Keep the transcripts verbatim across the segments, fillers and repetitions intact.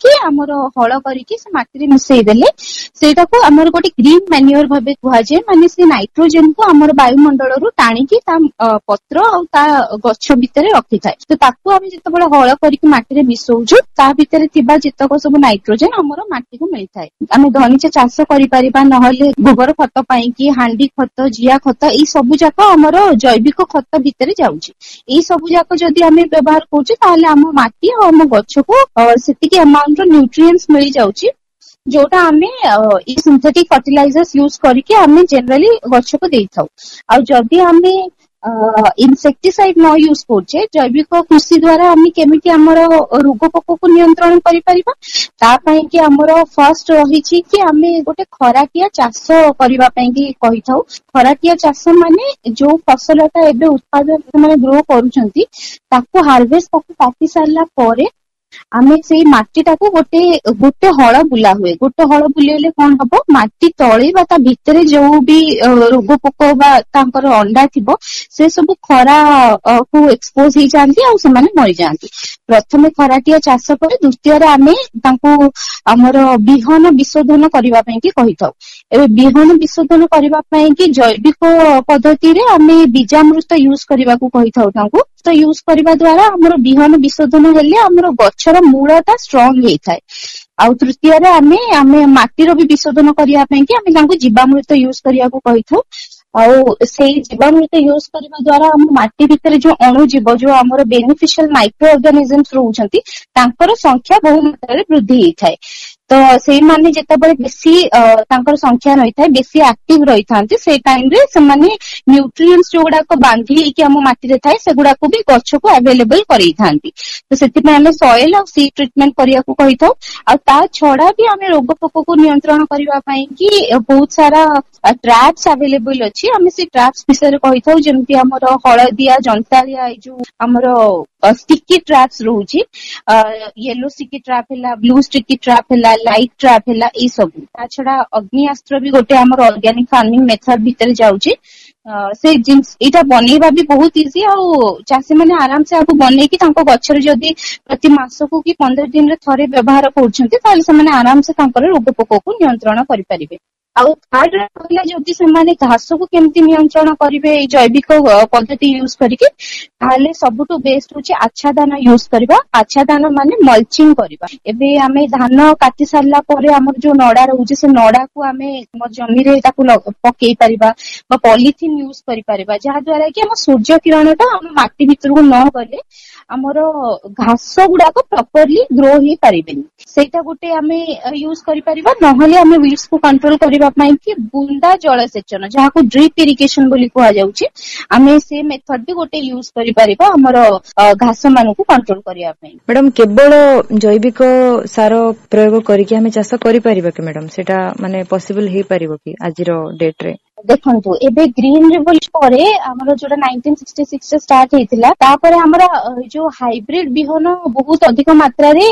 କରିକି ଆମର ହଳ କରିକି ସେ ମାଟିରେ ମିଶେଇ ଦେଲେ ସେଇଟାକୁ ଆମର ଗୋଟେ ଗ୍ରୀନ ମ୍ୟାନ୍ୟୁଅର ଭାବେ କୁହାଯାଏ। ମାନେ ସେ ନାଇଟ୍ରୋଜେନକୁ ଆମର ବାୟୁମଣ୍ଡଳରୁ ଟାଣିକି ତା ପତ୍ର ଆଉ ତା ଗଛ ଭିତରେ ରଖିଥାଏ। ତ ତାକୁ ଆମେ ଯେତେବେଳେ ହଳ କରିକି ମାଟିରେ ମିଶଉଛୁ ତା ଭିତରେ ଥିବା ଯେତକ ସବୁ ନାଇଟ୍ରୋଜେନ ଆମର ମାଟିକୁ ମିଳିଥାଏ। ଆମେ ଧନିଚା ଚାଷ କରିପାରିବା, ନହେଲେ ଗୋବର ଖତ ପାଇଁକି ହାଣ୍ଡି ଖତ, ଜିଆ ଖତ ଏଇ ସବୁ ଯାକ ଆମର ଜୈବିକ ଖତ ଭିତରେ ଯାଉଛି। ଏଇ ସବୁ ଯାକ ଯଦି ଆମେ ବ୍ୟବହାର କରୁଛୁ ତାହେଲେ ଆମ ମାଟି ଆଉ ଆମ ଗଛକୁ ସେତିକି ଆମାଉଣ୍ଟର ନ୍ୟୁଟ୍ରିଏଣ୍ଟସ ମିଳିଯାଉଛି ଯୋଉଟା ଆମେ ଏଇ ସିନ୍ଥେଟିକ ଫର୍ଟିଲାଇଜର୍ସ ୟୁଜ କରିକି ଆମେ ଜେନେରାଲି ଗଛକୁ ଦେଇଥାଉ। ଆଉ ଯଦି ଆମେ ଇନସେକ୍ଟିସାଇଡ ନ ୟୁଜ କରୁଛେ, ଜୈବିକ କୃଷି ଦ୍ଵାରା ଆମେ କେମିତି ଆମର ରୋଗ ପୋକକୁ ନିୟନ୍ତ୍ରଣ କରିପାରିବା, ତା ପାଇଁ କି ଆମର ଫାର୍ଷ୍ଟ ରହିଛି କି ଆମେ ଗୋଟେ ଖରାଟିଆ ଚାଷ କରିବା ପାଇଁ କି କହିଥାଉ। ଖରାଟିଆ ଚାଷ ମାନେ ଯୋଉ ଫସଲଟା ଏବେ ଉତ୍ପାଦନ ସେମାନେ ଗ୍ରୋ କରୁଛନ୍ତି ତାକୁ ହାର୍ଭେଷ୍ଟ ତାକୁ କାଟି ସାରିଲା ପରେ ଆମେ ସେଇ ମାଟିଟାକୁ ଗୋଟେ ଗୋଟେ ହଳ ବୁଲା ହୁଏ। ଗୋଟେ ହଳ ବୁଲେଇଲେ କଣ ହବ, ମାଟି ତଳେ ବା ତା ଭିତରେ ଯୋଉ ବି ରୋଗ ପୋକ ବା ତାଙ୍କର ଅଣ୍ଡା ଥିବ ସେ ସବୁ ଖରା କୁ ଏକ୍ସପୋଜ ହେଇଯାଆନ୍ତି ଆଉ ସେମାନେ ମରିଯାଆନ୍ତି। ପ୍ରଥମେ ଖରାଟିଆ ଚାଷ ପରେ ଦ୍ୱିତୀୟରେ ଆମେ ତାଙ୍କୁ ଆମର ବିହନ ବିଶୋଧନ କରିବା ପାଇଁ କି କହିଥାଉ। ଏବେ ବିହନ ବିଶୋଧନ କରିବା ପାଇଁ କି ଜୈବିକ ପଦ୍ଧତିରେ ଆମେ ବୀଜାମୃତ ୟୁଜ କରିବାକୁ କହିଥାଉ ତାଙ୍କୁ। ତ ୟୁଜ କରିବା ଦ୍ଵାରା ଆମର ବିହନ ବିଶୋଧନ ହେଲେ ଆମର ଗଛର ମୂଳଟା ଷ୍ଟ୍ରଙ୍ଗ ହେଇଥାଏ। ଆଉ ତୃତୀୟରେ ଆମେ ଆମେ ମାଟିର ବି ବିଶୋଧନ କରିବା ପାଇଁ କି ଆମେ ତାଙ୍କୁ ଜୀବାମୃତ ୟୁଜ କରିବାକୁ କହିଥାଉ। ଆଉ ସେଇ ଜୀବାମୃତ ୟୁଜ କରିବା ଦ୍ଵାରା ଆମ ମାଟି ଭିତରେ ଯୋଉ ଅଣୁଜୀବ ଯୋଉ ଆମର ବେନିଫିସିଆଲ ମାଇକ୍ରୋ ଅର୍ଗାନିଜମ୍ସ ରହୁଛନ୍ତି ତାଙ୍କର ସଂଖ୍ୟା ବହୁ ମାତ୍ରାରେ ବୃଦ୍ଧି ହେଇଥାଏ। ତ ସେଇମାନେ ଯେତେବେଳେ ବେଶୀ ତାଙ୍କର ସଂଖ୍ୟା ରହିଥାଏ, ବେଶୀ ଆକ୍ଟିଭ ରହିଥାନ୍ତି, ସେଇ ଟାଇମରେ ସେମାନେ ନ୍ୟୁଟ୍ରିଏଣ୍ଟସ ଯୋଉଗୁଡାକ ବାନ୍ଧି ହେଇକି ଆମ ମାଟିରେ ଥାଏ ସେଗୁଡାକୁ ବି ଗଛକୁ ଆଭେଲେବଲ କରେଇଥାନ୍ତି। ତ ସେଥିପାଇଁ ଆମେ ସଏଲ ଆଉ ସି ଟ୍ରିଟମେଣ୍ଟ କରିବାକୁ କହିଥାଉ। ଆଉ ତା ଛଡା ବି ଆମେ ରୋଗ ପୋକକୁ ନିୟନ୍ତ୍ରଣ କରିବା ପାଇଁ କି ବହୁତ ସାରା ଟ୍ରାପ୍ସ ଆଭେଲେବଲ ଅଛି। ଆମେ ସେ ଟ୍ରାପ୍ସ ବିଷୟରେ କହିଥାଉ, ଯେମିତି ଆମର ହଳଦିଆ ଜନ୍ତାଳିଆ ଏଇ ଯୋଉ ଆମର ଷ୍ଟିକି ଟ୍ରାପ୍ସ ରହୁଛି, ୟେଲୋ ଷ୍ଟିକି ଟ୍ରାପ୍ ହେଲା, ବ୍ଲୁ ଷ୍ଟିକି ଟ୍ରାପ୍ ହେଲା, ଲାଇଟ୍ ଟ୍ରାପ୍ ହେଲା, ଏଇ ସବୁ। ତା ଛଡା ଅଗ୍ନିଆସ୍ତ୍ର ବି ଗୋଟେ ଆମର ଅର୍ଗାନିକ ଫାର୍ମିଂ ମେଥଡ ଭିତରେ ଯାଉଛି। ସେ ଜିନିଷ ଏଇଟା ବନେଇବା ବି ବହୁତ ଇଜି, ଆଉ ଚାଷୀ ମାନେ ଆରାମସେ ଆକୁ ବନେଇକି ତାଙ୍କ ଗଛରେ ଯଦି ପ୍ରତି ମାସକୁ କି ପନ୍ଦର ଦିନରେ ଥରେ ବ୍ୟବହାର କରୁଛନ୍ତି ତାହେଲେ ସେମାନେ ଆରାମସେ ତାଙ୍କର ରୋଗ ପୋକକୁ ନିୟନ୍ତ୍ରଣ କରିପାରିବେ। ଆଉ ଥାର୍ଡ କହିଲା ଯଦି ସେମାନେ ଘାସକୁ କେମିତି ନିୟନ୍ତ୍ରଣ କରିବେ ଏଇ ଜୈବିକ ପଦ୍ଧତି ୟୁଜ କରିକି, ତାହେଲେ ସବୁଠୁ ବେଷ୍ଟ ହଉଛି ଆଚ୍ଛାଦନ ୟୁଜ କରିବା। ଆଚ୍ଛାଦନ ମାନେ ମଲ୍ଚିଂ କରିବା। ଏବେ ଆମେ ଧାନ କାଟି ସାରିଲା ପରେ ଆମର ଯୋଉ ନଡା ରହୁଛି ସେ ନଡାକୁ ଆମେ ଆମ ଜମିରେ ତାକୁ ପକେଇ ପାରିବା ବା ପଲିଥିନ୍ ୟୁଜ କରିପାରିବା, ଯାହା ଦ୍ଵାରା କି ଆମ ସୂର୍ଯ୍ୟ କିରଣଟା ଆମ ମାଟି ଭିତରକୁ ନ ଗଲେ ଆମର ଘାସ ଗୁଡାକ ପ୍ରପରଲି ଗ୍ରୋ ହେଇପାରିବେନି। ସେଇଟା ଗୋଟେ ଆମେ ୟୁଜ କରିପାରିବା। ନହେଲେ ଆମେ ୱିଡ୍ସ କୁ କଣ୍ଟ୍ରୋଲ କରିବା ପାଇଁ କି ବୁନ୍ଦା ଜଳସେଚନ, ଯାହାକୁ ଡ୍ରିପ୍ ଇରିଗେସନ ବୋଲି କୁହାଯାଉଛି, ଆମେ ସେ ମେଥଡ ବି ଗୋଟେ ୟୁଜ କରିପାରିବା ଆମର ଘାସ ମାନଙ୍କୁ କଣ୍ଟ୍ରୋଲ କରିବା ପାଇଁ। ମ୍ୟାଡାମ କେବଳ ଜୈବିକ ସାର ପ୍ରୟୋଗ କରିକି ଆମେ ଚାଷ କରିପାରିବା କି ମ୍ୟାଡାମ? ସେଟା ମାନେ ପସିବଲ ହେଇପାରିବ କି ଆଜିର ଡେଟ ରେ? ଦେଖନ୍ତୁ, ଏବେ ଗ୍ରୀନ ରିଭଲ୍ୟୁସନ ପରେ ଆମର ଯୋଉଟା ନାଇନଟିନ୍ ସିକ୍ସଟି ସିକ୍ସ ରେ ଷ୍ଟାର୍ଟ ହେଇଥିଲା, ତାପରେ ଆମର ଯୋଉ ହାଇବ୍ରିଡ ବିହନ ବହୁତ ଅଧିକ ମାତ୍ରାରେ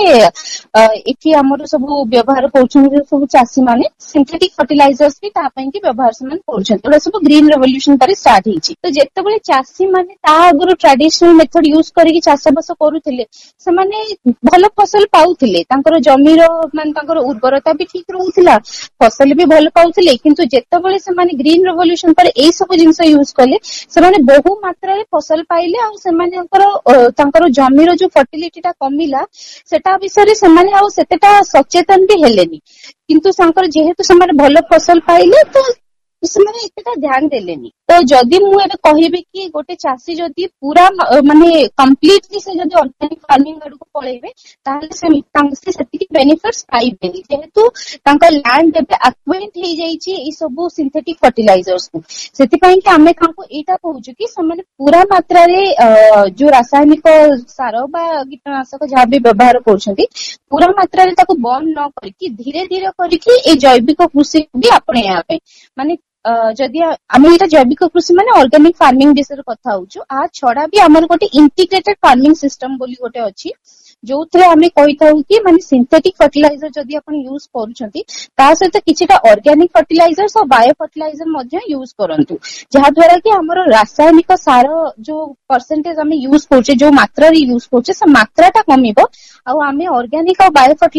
ଏଠି ଆମର ସବୁ ବ୍ୟବହାର କରୁଛନ୍ତି ସବୁ ଚାଷୀ ମାନେ। ସିନ୍ଥେଟିକ ଫର୍ଟିଲାଇଜର୍ସ ବି ତା ପାଇଁ କି ବ୍ୟବହାର ସେମାନେ କରୁଛନ୍ତି। ଏଗୁଡା ସବୁ ଗ୍ରୀନ ରେଭଲ୍ୟୁସନ ପରେ ଷ୍ଟାର୍ଟ ହେଇଛି। ତ ଯେତେବେଳେ ଚାଷୀ ମାନେ ତା ଆଗରୁ ଟ୍ରାଡିସନାଲ ମେଥଡ ୟୁଜ କରିକି ଚାଷ ବାସ କରୁଥିଲେ, ସେମାନେ ଭଲ ଫସଲ ପାଉଥିଲେ, ତାଙ୍କର ଜମିର ମାନେ ତାଙ୍କର ଉର୍ବରତା ବି ଠିକ ରହୁଥିଲା, ଫସଲ ବି ଭଲ ପାଉଥିଲେ। କିନ୍ତୁ ଯେତେବେଳେ ସେମାନେ ଗ୍ରୀନ ରେଭଲ୍ୟୁସନ ପରେ ଏଇ ସବୁ ଜିନିଷ ୟୁଜ କଲେ, ସେମାନେ ବହୁ ମାତ୍ରାରେ ଫସଲ ପାଇଲେ ଆଉ ସେମାନଙ୍କର ତାଙ୍କର ଜମିର ଯୋଉ ଫର୍ଟିଲିଟି ଟା କମିଲା ସେଟା ବିଷୟରେ ସେମାନେ ଆଉ ସେତେଟା ସଚେତନ ବି ହେଲେନି। କିନ୍ତୁ ତାଙ୍କର ଯେହେତୁ ସେମାନେ ଭଲ ଫସଲ ପାଇଲେ ତ ସେମାନେ ଏତେଟା ଧ୍ୟାନ ଦେଲେନି। ତ ଯଦି ମୁଁ ଏବେ କହିବି କି ଗୋଟେ ଚାଷୀ ଯଦି ପୁରା ମାନେ କମ୍ପ୍ଲିଟଲି ସେ ଯଦି ଅର୍ଗାନିକ ଫାର୍ମିଂ ଆଡକୁ ପଳେଇବେ ତାହେଲେ ସେ ସେତିକି ବେନିଫିଟ୍ସ ପାଇବେନି, ଯେହେତୁ ତାଙ୍କ ଲ୍ୟାଣ୍ଡ ଏବେ ଆକ୍ୱେଣ୍ଟ ହେଇଯାଇଛି ଏଇ ସବୁ ସିନ୍ଥେଟିକ ଫର୍ଟିଲାଇଜର୍ସକୁ। ସେଥିପାଇଁ କି ଆମେ ତାଙ୍କୁ ଏଇଟା କହୁଛୁ କି ସେମାନେ ପୁରା ମାତ୍ରାରେ ଯୋଉ ରାସାୟନିକ ସାର ବା କୀଟନାଶକ ଯାହା ବି ବ୍ୟବହାର କରୁଛନ୍ତି ପୁରା ମାତ୍ରାରେ ତାକୁ ବନ୍ଦ ନ କରିକି ଧୀରେ ଧୀରେ କରିକି ଏଇ ଜୈବିକ କୃଷିକୁ ବି ଆପଣେଇବା ପାଇଁ, ମାନେ ଯଦି ଆମେ ଏଇଟା ଜୈବିକ କୃଷି ମାନେ ଅର୍ଗାନିକ ଫାର୍ମିଂ ବିଷୟରେ କଥା ହଉଛୁ। ଆ ଛଡା ବି ଆମର ଗୋଟେ ଇଣ୍ଟିଗ୍ରେଟେଡ ଫାର୍ମିଂ ସିଷ୍ଟମ ବୋଲି ଗୋଟେ ଅଛି, ଯୋଉଥିରେ ଆମେ କହିଥାଉ କି ମାନେ ସିନ୍ଥେଟିକ ଫର୍ଟିଲାଇଜର ଯଦି ଆପଣ ୟୁଜ କରୁଛନ୍ତି ତା ସହିତ କିଛିଟା ଅର୍ଗାନିକ ଫର୍ଟିଲାଇଜର୍ସ ଆଉ ବାୟୋ ଫର୍ଟିଲାଇଜର ମଧ୍ୟ ୟୁଜ କରନ୍ତୁ, ଯାହା ଦ୍ଵାରା କି ଆମର ରାସାୟନିକ ସାର ଯୋଉ ପରସେଣ୍ଟେଜ ଆମେ ୟୁଜ କରୁଛେ, ଯୋଉ ମାତ୍ରାରେ ୟୁଜ କରୁଛେ ସେ ମାତ୍ରାଟା କମିବ ଆଉ ଆମେ ଅର୍ଗାନିକ ଆଉ ବାୟୋ